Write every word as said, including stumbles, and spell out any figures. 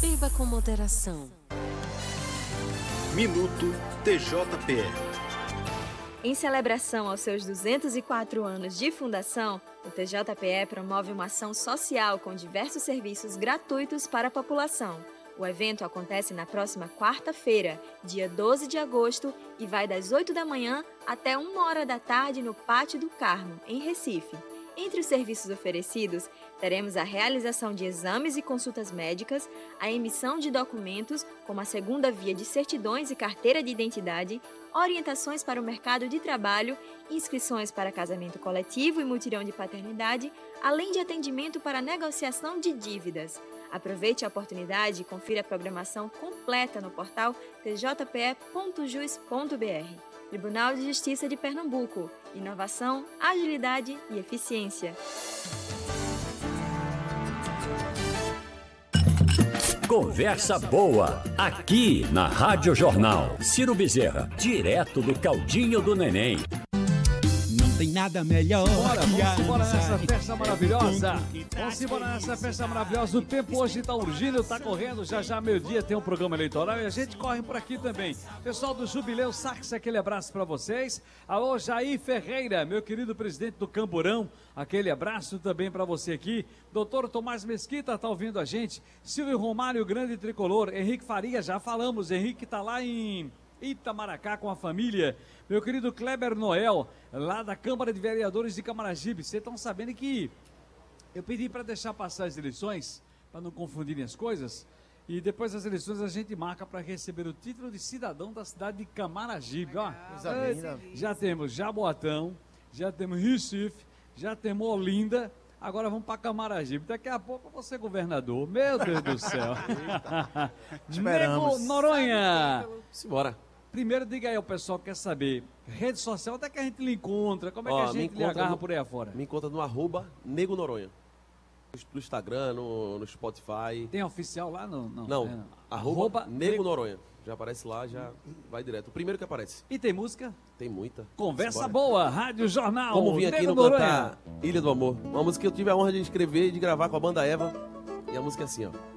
Beba com moderação. Minuto T J P E. Em celebração aos seus duzentos e quatro anos de fundação, o T J P E promove uma ação social com diversos serviços gratuitos para a população. O evento acontece na próxima quarta-feira, dia doze de agosto, e vai das oito da manhã até uma hora da tarde no Pátio do Carmo, em Recife. Entre os serviços oferecidos, teremos a realização de exames e consultas médicas, a emissão de documentos, como a segunda via de certidões e carteira de identidade, orientações para o mercado de trabalho, inscrições para casamento coletivo e mutirão de paternidade, além de atendimento para negociação de dívidas. Aproveite a oportunidade e confira a programação completa no portal t j p e ponto jus ponto b r. Tribunal de Justiça de Pernambuco. Inovação, agilidade e eficiência. Conversa boa, aqui na Rádio Jornal. Ciro Bezerra, direto do Caldinho do Neném. Não tem nada melhor. Bora, vamos embora nessa festa maravilhosa. Vamos embora nessa festa maravilhosa. O tempo hoje está urgindo, está correndo. Já já, meio-dia, tem um programa eleitoral e a gente corre por aqui também. Pessoal do Jubileu Sax, aquele abraço para vocês. Alô, Jair Ferreira, meu querido presidente do Camburão. Aquele abraço também para você aqui. Doutor Tomás Mesquita está ouvindo a gente. Silvio Romário, grande tricolor. Henrique Faria, já falamos. Henrique está lá em Itamaracá com a família. Meu querido Kleber Noel, lá da Câmara de Vereadores de Camaragibe. Vocês estão sabendo que eu pedi para deixar passar as eleições, para não confundirem as coisas, e depois das eleições a gente marca para receber o título de cidadão da cidade de Camaragibe. Ó, já temos Jaboatão, já temos Recife, já temos Olinda, agora vamos para Camaragibe. Daqui a pouco eu vou ser governador. Meu Deus do céu. Nego Noronha. Simbora. Primeiro, diga aí ao pessoal que quer saber, rede social, onde é que a gente lhe encontra? Como é Ó, que a gente lhe agarra no, por aí afora? Me encontra no arroba Nego Noronha. No Instagram, no, no Spotify. Tem oficial lá? Não, não, não. É, não. Arroba, arroba Nego Noronha. Já aparece lá, já vai direto. O primeiro que aparece. E tem música? Tem muita. Conversa Simbora. boa, Rádio Jornal. Vamos vir aqui Nego no Noronha. cantar Ilha do Amor. Uma música que eu tive a honra de escrever e de gravar com a banda Eva. E a música é assim, ó.